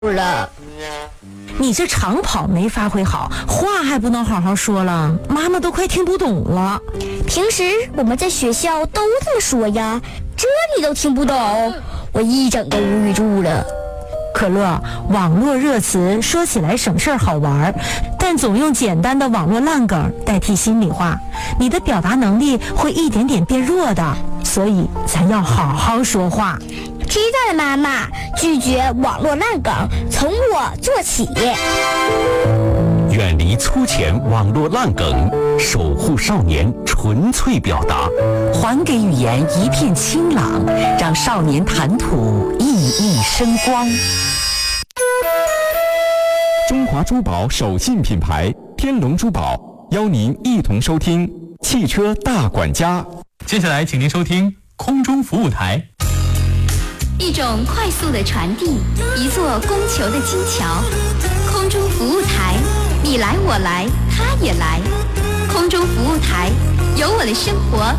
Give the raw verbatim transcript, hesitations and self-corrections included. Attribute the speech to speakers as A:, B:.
A: 了。
B: 你这长跑没发挥好，话还不能好好说了，妈妈都快听不懂了。
A: 平时我们在学校都这么说呀，这你都听不懂，我一整个无语住了。
B: 可乐，网络热词说起来省事儿好玩，但总用简单的网络烂梗代替心里话，你的表达能力会一点点变弱的，所以咱要好好说话。
A: 知道了，妈妈，拒绝网络烂梗，从我做起。
C: 远离粗浅网络烂梗，守护少年纯粹表达，
D: 还给语言一片清朗，让少年谈吐熠熠生光。
E: 中华珠宝手信品牌天龙珠宝邀您一同收听汽车大管家。
F: 接下来请您收听空中服务台。
G: 一种快速的传递，一座供求的金桥。空中服务台，你来我来，他也来。空中服务台，有我的生活